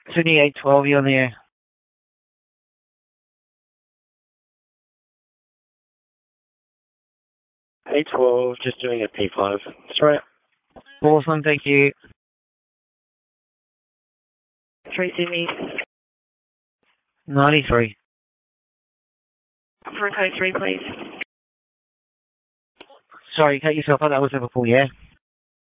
Sydney 812, you on the air. 812, just doing a P5. That's right. Awesome, thank you. 3 Sydney. 93. For code 3, please. Sorry, cut yourself out. That was Liverpool, yeah?